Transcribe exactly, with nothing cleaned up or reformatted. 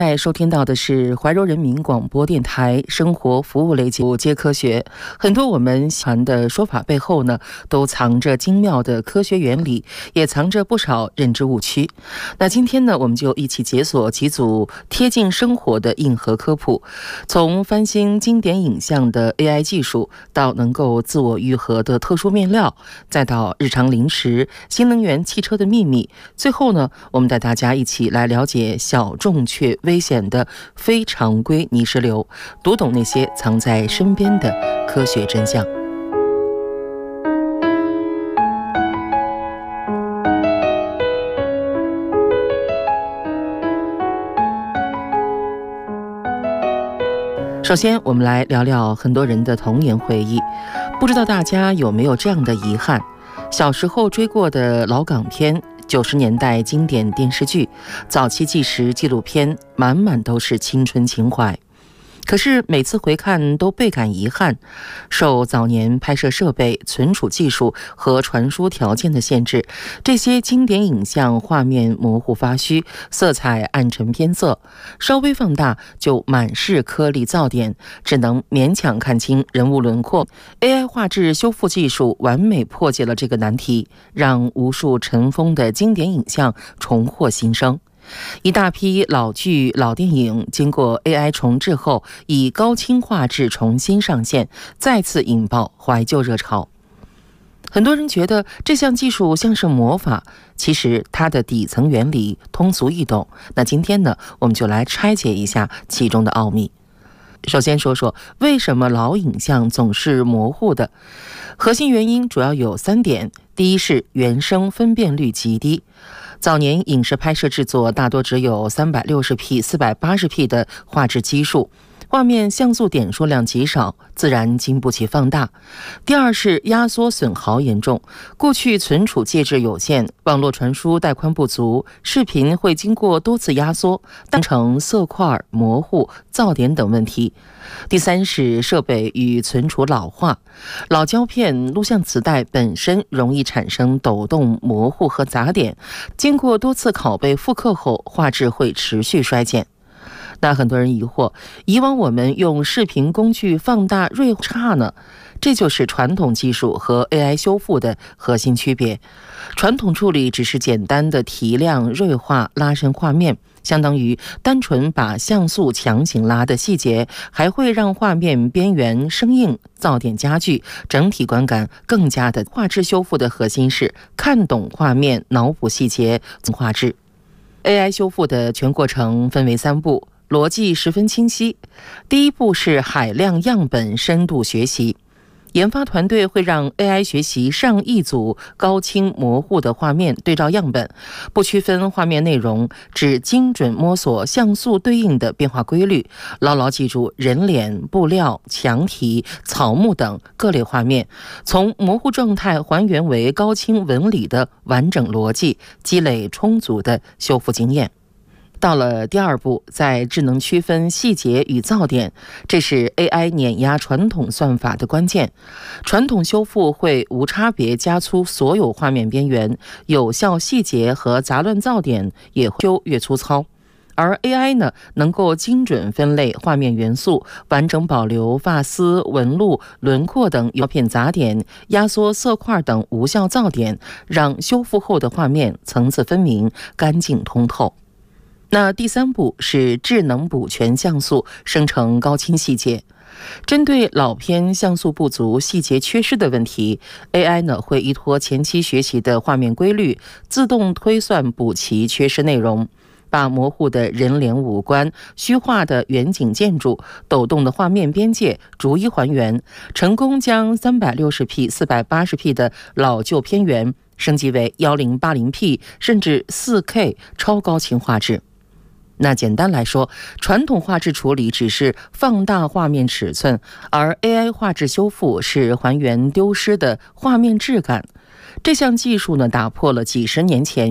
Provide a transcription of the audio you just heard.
在收听到的是怀柔人民广播电台生活服务类节目《接科学》。很多我们喜欢的说法背后呢，都藏着精妙的科学原理，也藏着不少认知误区。那今天呢，我们就一起解锁几组贴近生活的硬核科普，从翻新经典影像的 A I 技术，到能够自我愈合的特殊面料，再到日常零食、新能源汽车的秘密。最后呢，我们带大家一起来了解小众却危险的非常规泥石流，读懂那些藏在身边的科学真相。首先，我们来聊聊很多人的童年回忆。不知道大家有没有这样的遗憾：小时候追过的老港片、九十年代经典电视剧、早期纪实纪录片，满满都是青春情怀。可是每次回看都倍感遗憾，受早年拍摄设备、存储技术和传输条件的限制，这些经典影像画面模糊发虚，色彩暗沉偏色，稍微放大就满是颗粒噪点，只能勉强看清人物轮廓。A I 画质修复技术完美破解了这个难题，让无数尘封的经典影像重获新生。一大批老剧老电影经过 A I 重制后，以高清画质重新上线，再次引爆怀旧热潮。很多人觉得这项技术像是魔法，其实它的底层原理通俗易懂。那今天呢，我们就来拆解一下其中的奥秘。首先说说为什么老影像总是模糊的。核心原因主要有三点。第一是原声分辨率极低。早年影视拍摄制作大多只有 三百六十 P、四百八十 P 的画质基数，画面像素点数量极少，自然经不起放大。第二是压缩损耗严重，过去存储介质有限，网络传输带宽不足，视频会经过多次压缩，当成色块、模糊、噪点等问题。第三是设备与存储老化，老胶片、录像磁带本身容易产生抖动、模糊和杂点，经过多次拷贝复刻后，画质会持续衰减。那很多人疑惑，以往我们用视频工具放大锐差呢？这就是传统技术和 A I 修复的核心区别。传统处理只是简单的提亮、锐化、拉伸画面，相当于单纯把像素强行拉的细节，还会让画面边缘生硬、噪点加剧，整体观感更加的。画质修复的核心是看懂画面，脑补细节，画质。A I 修复的全过程分为三步，逻辑十分清晰。第一步是海量样本深度学习。研发团队会让 A I 学习上亿组高清模糊的画面对照样本，不区分画面内容，只精准摸索像素对应的变化规律，牢牢记住人脸、布料、墙体、草木等各类画面，从模糊状态还原为高清纹理的完整逻辑，积累充足的修复经验。到了第二步，在智能区分细节与噪点，这是 A I 碾压传统算法的关键。传统修复会无差别加粗所有画面边缘，有效细节和杂乱噪点也会修越粗糙。而 A I 呢，能够精准分类画面元素，完整保留发丝、纹路、轮廓等胶片杂点，压缩色块等无效噪点，让修复后的画面层次分明、干净通透。那第三步是智能补全像素，生成高清细节。针对老片像素不足、细节缺失的问题， A I 呢会依托前期学习的画面规律，自动推算补齐缺失内容，把模糊的人脸五官、虚化的远景建筑、抖动的画面边界逐一还原，成功将 三百六十 P、四百八十 P 的老旧片源升级为 一零八零 P 甚至 四 K 超高清画质。那简单来说，传统画质处理只是放大画面尺寸，而 A I 画质修复是还原丢失的画面质感。这项技术呢，打破了几十年前